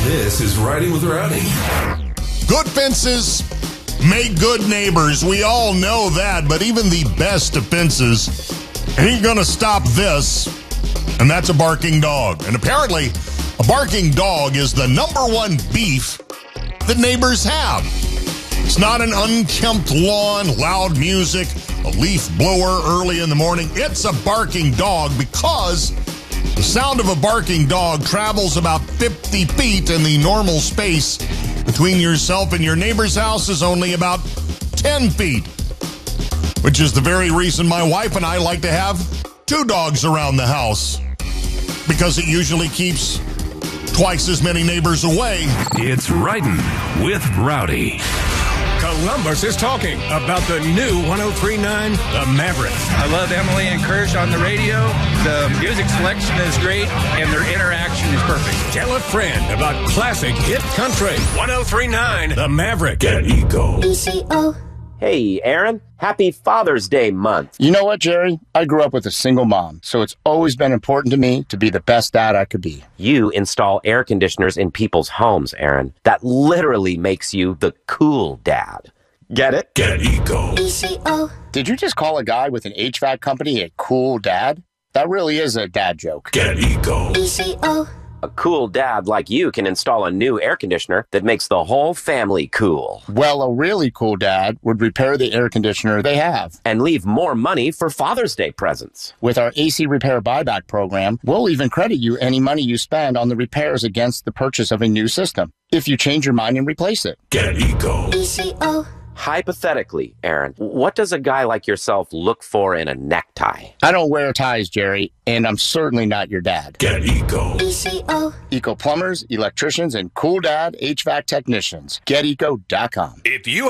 This is Riding with Rowdy. Good fences make good neighbors. We all know that, but even the best of fences ain't gonna stop this. And that's a barking dog. And apparently, a barking dog is the number one beef that neighbors have. It's not an unkempt lawn, loud music, a leaf blower early in the morning. It's a barking dog because the sound of a barking dog travels about 50 feet, and the normal space between yourself and your neighbor's house is only about 10 feet, which is the very reason my wife and I like to have two dogs around the house, because it usually keeps twice as many neighbors away. It's Riding with Rowdy. Columbus is talking about the new 103.9 The Maverick. I love Emily and Kirsch on the radio. The music selection is great, and their interaction is perfect. Tell a friend about classic hit country. 103.9 The Maverick. Get Eco. ECO. Hey, Aaron. Happy Father's Day month. You know what, Jerry? I grew up with a single mom, so it's always been important to me to be the best dad I could be. You install air conditioners in people's homes, Aaron. That literally makes you the cool dad. Get it? Get Eco. ECO. Did you just call a guy with an HVAC company a cool dad? That really is a dad joke. Get Eco. ECO. A cool dad like you can install a new air conditioner that makes the whole family cool. Well, a really cool dad would repair the air conditioner they have. And leave more money for Father's Day presents. With our AC Repair Buyback program, we'll even credit you any money you spend on the repairs against the purchase of a new system, if you change your mind and replace it. Get Eco. ECO. Hypothetically, Aaron, what does a guy like yourself look for in a necktie? I don't wear ties, Jerry, and I'm certainly not your dad. Get Eco. ECO. Eco plumbers, electricians, and cool dad HVAC technicians. GetEco.com. If you